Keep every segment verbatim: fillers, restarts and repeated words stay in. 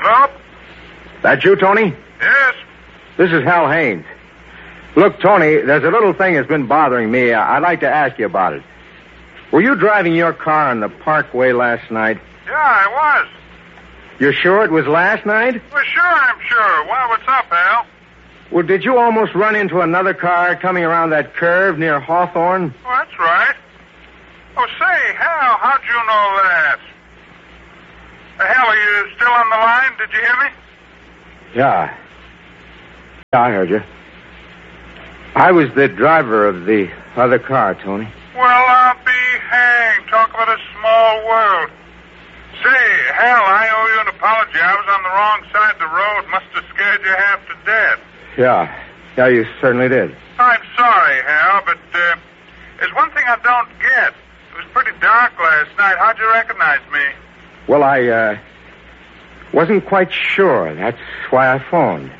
Hello? That you, Tony? Yes. This is Hal Haynes. Look, Tony, there's a little thing that's been bothering me. I'd like to ask you about it. Were you driving your car on the Parkway last night? Yeah, I was. You're sure it was last night? Well, sure, I'm sure. Why, what's up, Hal? Well, did you almost run into another car coming around that curve near Hawthorne? Oh, that's right. Oh, say, Hal, how'd you know that? Uh, Hal, are you still on the line? Did you hear me? Yeah. Yeah, I heard you. I was the driver of the other car, Tony. Well, I'll be hanged. Talk about a small world. Say, Hal, I owe you an apology. I was on the wrong side of the road. Must have scared you half to death. Yeah. Yeah, you certainly did. I'm sorry, Hal, but uh, there's one thing I don't get. It was pretty dark last night. How'd you recognize me? Well, I, uh, wasn't quite sure. That's why I phoned.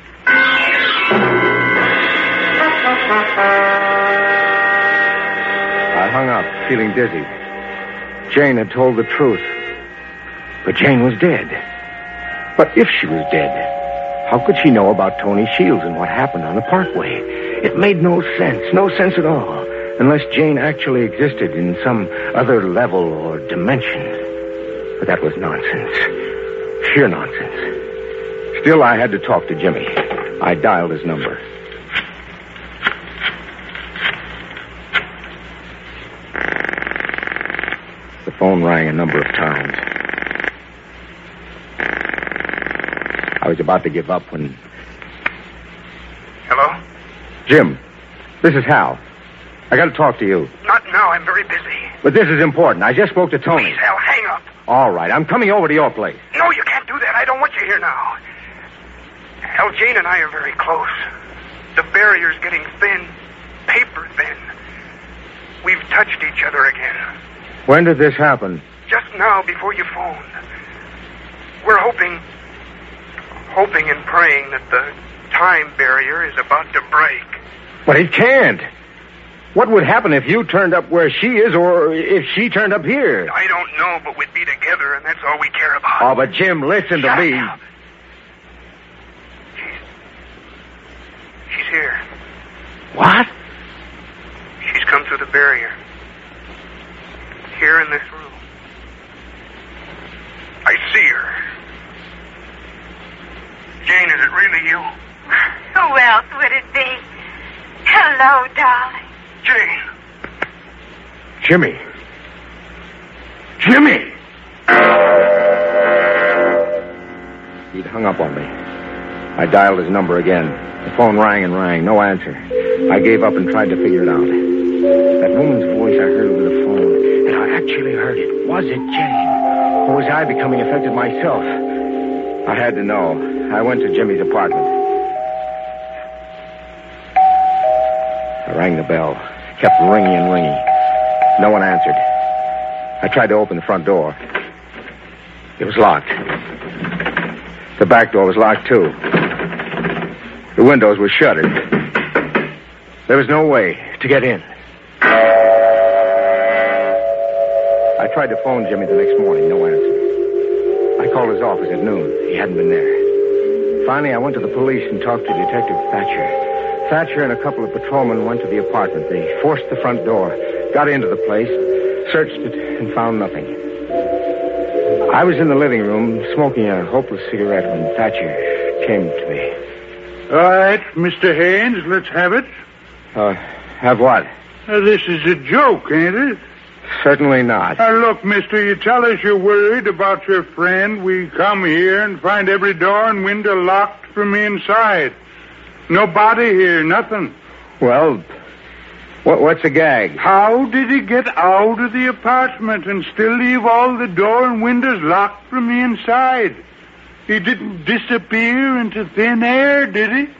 I hung up, feeling dizzy. Jane had told the truth. But Jane was dead. But if she was dead, how could she know about Tony Shields and what happened on the Parkway? It made no sense, no sense at all, unless Jane actually existed in some other level or dimension. But that was nonsense. Sheer nonsense. Still, I had to talk to Jimmy. I dialed his number. The phone rang a number of times. I was about to give up when... Hello? Jim, this is Hal. I got to talk to you. Not now. I'm very busy. But this is important. I just spoke to Tony. Please, Hal, hang up. All right, I'm coming over to your place. No, you can't do that. I don't want you here now. Hal, Jane and I are very close. The barrier's getting thin. Paper thin. We've touched each other again. When did this happen? Just now, before you phoned. We're hoping... hoping and praying that the time barrier is about to break. But it can't. What would happen if you turned up where she is or if she turned up here? I don't know, but we'd be together, and that's all we care about. Oh, but Jim, listen Shut to me. Up. She's... She's here. What? She's come through the barrier. Here in this room. I see her. Jane, is it really you? Who else would it be? Hello, darling. Jane. Jimmy. Jimmy! He'd hung up on me. I dialed his number again. The phone rang and rang. No answer. I gave up and tried to figure it out. That woman's voice I heard over the phone, and I actually heard it. Was it Jane? Or was I becoming affected myself? I had to know. I went to Jimmy's apartment. I rang the bell. Kept ringing and ringing. No one answered. I tried to open the front door. It was locked. The back door was locked, too. The windows were shuttered. There was no way to get in. I tried to phone Jimmy the next morning. No answer. I called his office at noon. He hadn't been there. Finally, I went to the police and talked to Detective Thatcher. Thatcher and a couple of patrolmen went to the apartment. They forced the front door, got into the place, searched it, and found nothing. I was in the living room smoking a hopeless cigarette when Thatcher came to me. All right, Mister Haynes, let's have it. Uh, have what? Uh, this is a joke, ain't it? Certainly not. Now, look, mister, you tell us you're worried about your friend. We come here and find every door and window locked from the inside. No body here, nothing. Well, what, what's the gag? How did he get out of the apartment and still leave all the door and windows locked from the inside? He didn't disappear into thin air, did he?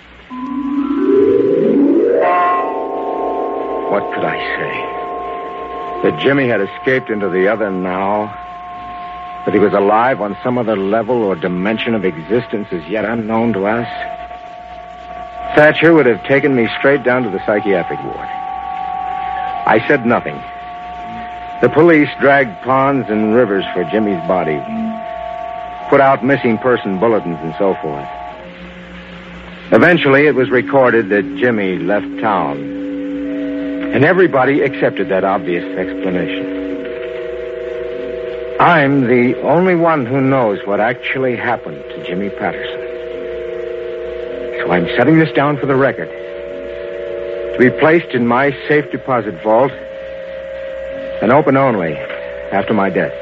What could I say? That Jimmy had escaped into the other now? That he was alive on some other level or dimension of existence as yet unknown to us? Thatcher would have taken me straight down to the psychiatric ward. I said nothing. The police dragged ponds and rivers for Jimmy's body. put out missing person bulletins and so forth. Eventually, it was recorded that Jimmy left town, and everybody accepted that obvious explanation. I'm the only one who knows what actually happened to Jimmy Patterson. So I'm setting this down for the record, to be placed in my safe deposit vault and open only after my death.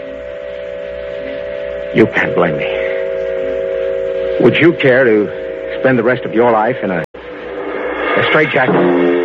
You can't blame me. Would you care to spend the rest of your life in a, a straitjacket?